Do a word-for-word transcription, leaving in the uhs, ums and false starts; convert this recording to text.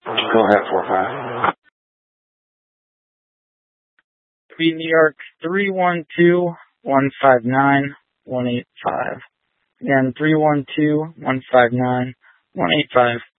Go ahead, four five. Be New York three one two, one five nine, one eight five. Again, three one two, one five nine, one eight five.